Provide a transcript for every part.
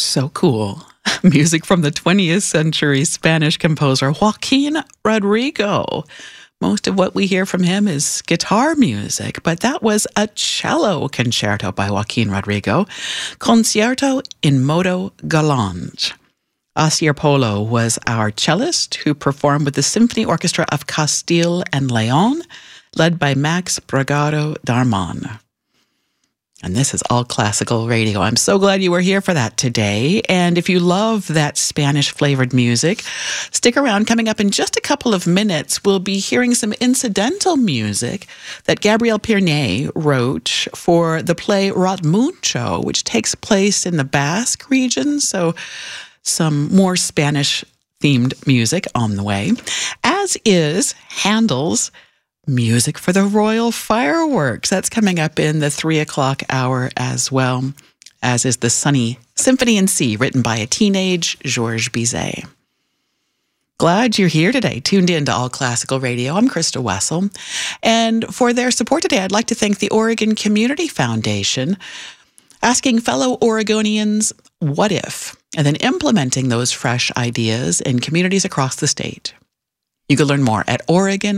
So cool. Music from the 20th century Spanish composer Joaquin Rodrigo. Most of what we hear from him is guitar music, but that was a cello concerto by Joaquin Rodrigo, Concierto in Modo Galante. Asier Polo was our cellist who performed with the Symphony Orchestra of Castile and Leon, led by Max Bragado Darman. And this is All Classical Radio. I'm so glad you were here for that today. And if you love that Spanish-flavored music, stick around. Coming up in just a couple of minutes, we'll be hearing some incidental music that Gabriel Pirné wrote for the play Rot Mucho, which takes place in the Basque region. So some more Spanish-themed music on the way, as is Handel's Music for the Royal Fireworks. That's coming up in the 3 o'clock hour as well, as is the Sunny Symphony in C, written by a teenage Georges Bizet. Glad you're here today, tuned in to All Classical Radio. I'm Krista Wessel. And for their support today, I'd like to thank the Oregon Community Foundation, asking fellow Oregonians, what if? And then implementing those fresh ideas in communities across the state. You can learn more at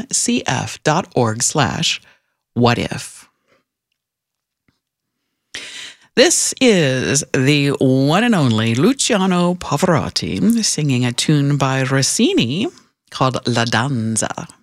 oregoncf.org/whatif. This is the one and only Luciano Pavarotti singing a tune by Rossini called La Danza.